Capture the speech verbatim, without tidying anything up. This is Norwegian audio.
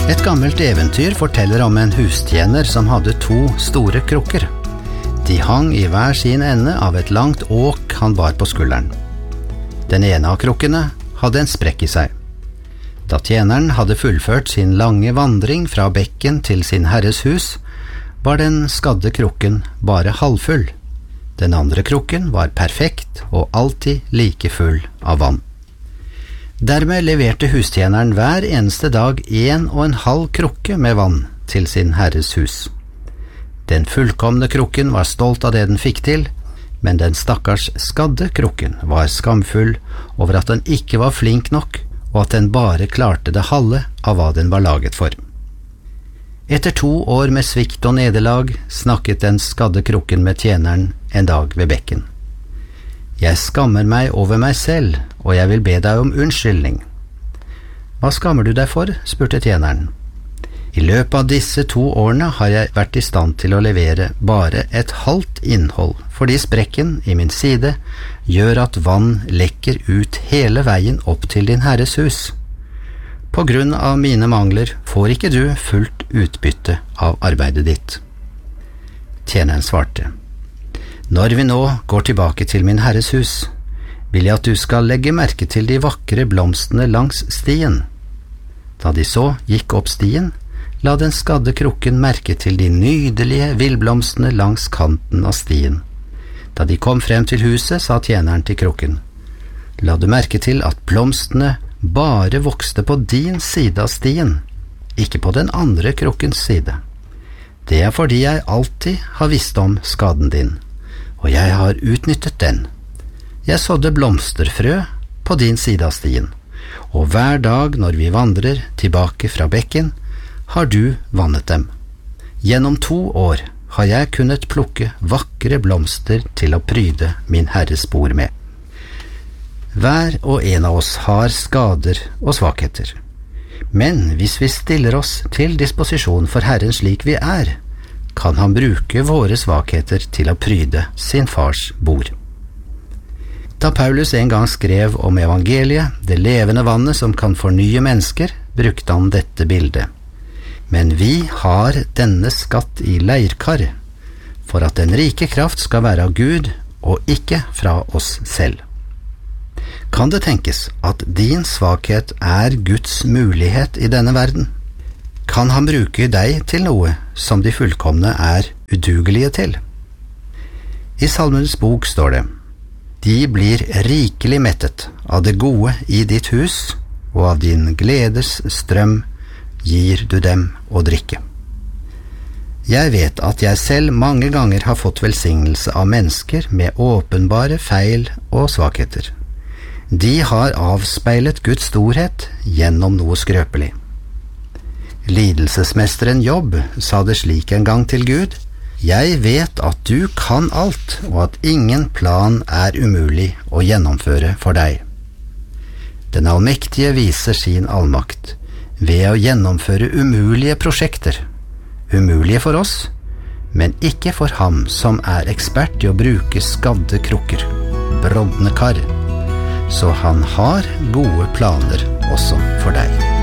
Et gammelt eventyr forteller om en hustjener som hadde to store krukker. De hang i hver sin ende av et langt åk han bar på skulderen. Den ene av krukkene hadde en sprekk i seg. Da tjeneren hadde fullført sin lange vandring fra bekken til sin herres hus, var den skadde krukken bare halvfull. Den andre krukken var perfekt og alltid like full av vann. Dermed leverte hustjeneren hver eneste dag en og en halv krukke med vann til sin herres hus. Den fullkomne krukken var stolt av det den fikk til, men den stakkars skadde krukken var skamfull over at den ikke var flink nok, og at den bare klarte det halve av hva den var laget for. Etter to år med svikt og nederlag snakket den skadde krukken med tjeneren en dag ved bekken. «Jeg skammer meg over meg selv, og jeg vil be deg om unnskyldning.» «Hva skammer du deg for?» spurte tjeneren. «I løpet av disse to årene har jeg vært i stand til å levere bare et halvt innhold, fordi sprekken i min side gjør at vann lekker ut hele veien opp til din herres hus. På grunn av mine mangler får ikke du fullt utbytte av arbeidet ditt.» Tjeneren svarte: «Når vi nå går tilbake til min herres hus, vil jeg at du skal legge merke til de vakre blomstene langs stien.» Da de så gikk opp stien, la den skadde krukken merke til de nydelige villblomstene langs kanten av stien. Da de kom frem til huset, sa tjeneren til krukken: «La du merke til at blomstene bare vokste på din side av stien, ikke på den andre krukkens side. Det er fordi jeg alltid har visst om skaden din, og jeg har utnyttet den. Jeg sådde blomsterfrø på din side av stien, og hver dag når vi vandrer tilbake fra bekken, har du vannet dem. Gjennom to år har jeg kunnet plukke vakre blomster til å pryde min herres bord med. Hver og en av oss har skader og svakheter, men hvis vi stiller oss til disposisjon for Herren slik vi er, kan han bruke våre svakheter til å pryde sin fars bord.» Da Paulus en gang skrev om evangeliet, det levende vannet som kan fornye mennesker, brukte han dette bildet. «Men vi har denne skatt i leirkar, for at den rike kraft skal være av Gud, og ikke fra oss selv.» Kan det tenkes at din svakhet er Guds mulighet i denne verden? Kan han bruke deg til noe som de fullkomne er udugelige til? I Salmenes bok står det: «De blir rikelig mettet av det gode i ditt hus, og av din gledes strøm gir du dem å drikke.» Jeg vet at jeg selv mange ganger har fått velsignelse av mennesker med åpenbare feil og svakheter. De har avspeilet Guds storhet gjennom noe skrøpelig. Lidelsesmesteren Jobb sa det slik en gang til Gud: «Jeg vet at du kan alt, og at ingen plan er umulig å gjennomføre for deg.» Den allmektige viser sin allmakt ved å gjennomføre umulige prosjekter, umulige for oss, men ikke for ham som er ekspert i å bruke skadde krukker, brodne kar. Så han har gode planer også for deg.